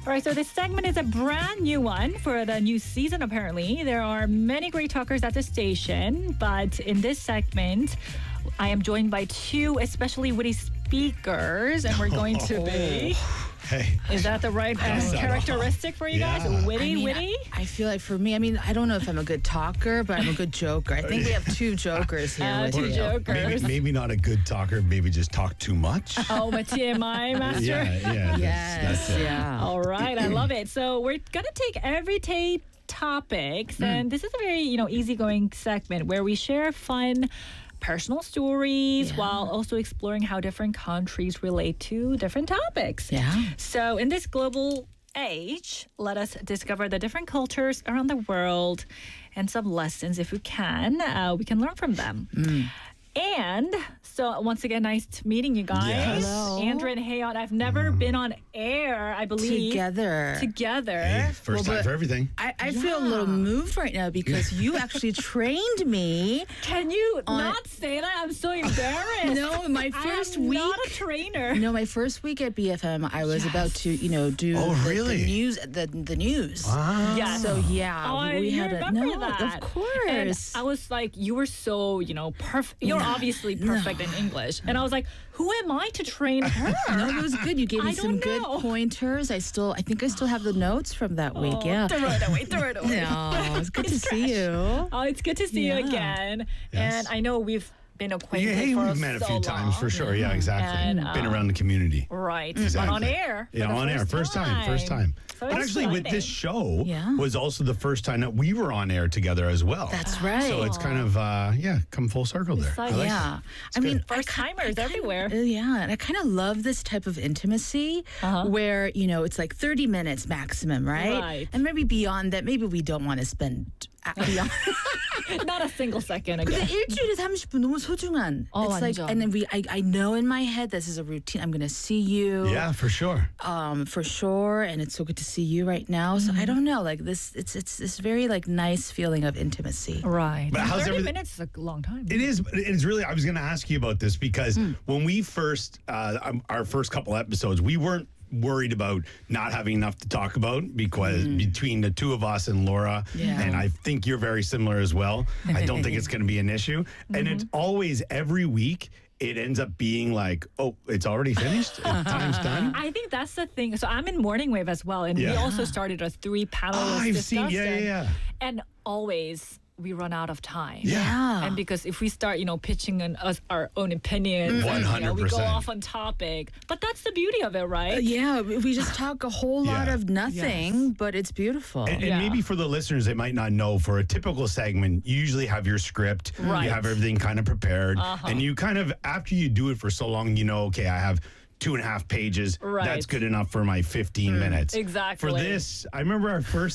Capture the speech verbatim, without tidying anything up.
All right, so this segment is a brand new one for the new season, apparently. There are many great talkers at the station, but in this segment, I am joined by two especially witty speakers, and we're going to be... Hey. Is that the right uh, characteristic for you Yeah. guys? Witty, I mean, witty? I, I feel like for me, I mean, I don't know if I'm a good talker, but I'm a good joker. I think we have two jokers here Uh, with two you. jokers. Maybe, maybe not a good talker. Maybe just talk too much. Oh, my T M I master. yeah, yeah. that's- Yes, that's it. yeah. All right, I love it. So we're gonna take everyday topics, and this is a very you know easygoing segment where we share fun personal stories Yeah. while also exploring how different countries relate to different topics. Yeah. So in this global age, let us discover the different cultures around the world and some lessons, if we can, uh, we can learn from them. And so once again, nice to meeting you guys. Yes. Hello. Andrew and Hayon. I've never been on air, I believe. Together. Together. Hey, first Well, time but- for everything. I, I feel a little moved right now because you actually trained me. Can you On- not say that? I'm so embarrassed. No, my I first am week. not a trainer. No, my first week at B F M, I was about to, you know, do Oh, the, really? the news. The the news. Ah. Yes. So yeah, Oh, I we you had a remember no, that. of course. And I was like, you were so, you know, perfect. You're No, obviously perfect in English. And I was like, who am I to train her? No, it was good. You gave me I some don't good know. pointers. I still, I think I still have the notes from that week. Oh, Yeah. Throw it away, throw it away. No, it's good It's to see you. Oh, it's good to see Yeah. you again. Yes. And I know we've been acquainted Yeah, hey, for we've met a so few times long. for sure. Yeah, exactly. And, Been uh, around the community. Right. Exactly. But on air. for Yeah, the on air. First time. First time. So But it's actually, with this exciting. show, Yeah. was also the first time that we were on air together as well. That's right. So it's kind of, uh, yeah, come full circle there. Exciting. I like yeah. it. I mean, First timers everywhere. Uh, yeah, and I kind of love this type of intimacy Uh-huh. where, you know, it's like thirty minutes maximum, right? Right. And maybe beyond that, maybe we don't want to spend uh, beyond. Not a single second 근데 again. 일주일에 삼십 분 너무 소중한. 어, It's like, 완전. and then we, I, I know in my head this is a routine. I'm gonna see you, Yeah, for sure. um, for sure, and it's so good to see you right now. So Mm-hmm. I don't know, like this, it's it's this very like nice feeling of intimacy. Right. But how's thirty everything- minutes is a long time. It is. It's really. I was going to ask you about this because Hmm. when we first, uh, um, our first couple episodes, we weren't worried about not having enough to talk about because between the two of us and Laura, Yeah. and I think you're very similar as well. I don't think it's going to be an issue, and it's always every week. It ends up being like, oh, it's already finished. Time's done. I think that's the thing. So I'm in Morning Wave as well, and we Yeah. also started a three panelist Oh, I've seen. discussion. Yeah, yeah, yeah. And always we run out of time. Yeah. And because if we start, you know, pitching an, us our own opinions, One and, you know, hundred we go percent. off on topic. But that's the beauty of it, right? Uh, yeah, we we just talk a whole lot Yeah. of nothing, but it's beautiful. And, and Yeah. maybe for the listeners, they might not know. For a typical segment, you usually have your script. Right. You have everything kind of prepared, and you kind of after you do it for so long, you know, okay, I have two and a half pages. Right. That's good enough for my fifteen minutes. exactly. For this, I remember our first